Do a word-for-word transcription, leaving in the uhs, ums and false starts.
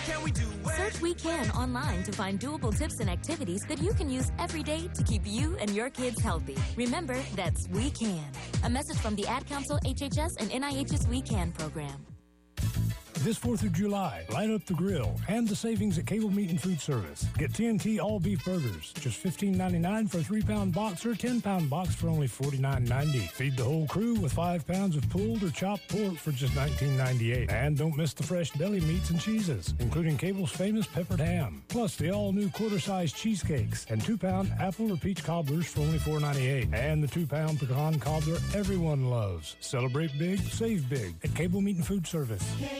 can we do it? Search We Can online to find doable tips and activities that you can use every day to keep you and your kids healthy. Remember, that's We Can. A message from the Ad Council, H H S, and N I H's We Can program. This fourth of July, light up the grill and the savings at Cable Meat and Food Service. Get T N T all-beef burgers, just fifteen ninety-nine for a three-pound box or a ten-pound box for only forty-nine ninety. Feed the whole crew with five pounds of pulled or chopped pork for just nineteen ninety-eight. And don't miss the fresh deli meats and cheeses, including Cable's famous peppered ham. Plus the all-new quarter-size cheesecakes and two-pound apple or peach cobblers for only four ninety-eight. And the two-pound pecan cobbler everyone loves. Celebrate big, save big at Cable Meat and Food Service.